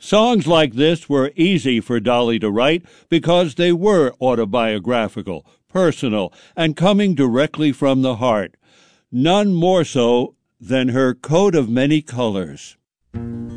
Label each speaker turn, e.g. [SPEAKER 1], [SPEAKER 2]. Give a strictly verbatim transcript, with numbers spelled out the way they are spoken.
[SPEAKER 1] Songs like this were easy for Dolly to write because they were autobiographical, personal, and coming directly from the heart. None more so than her Coat of Many Colors.